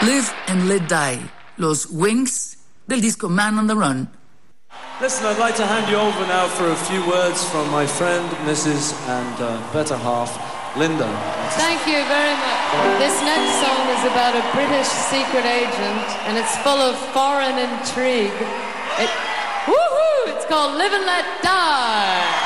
Live and Let Die, los Wings del disco Man on the Run. Listen, I'd like to hand you over now for a few words from my friend, Mrs. and better half, Linda. Thank you very much. This next song is about a British secret agent, and it's full of foreign intrigue. Woohoo! It's called Live and Let Die.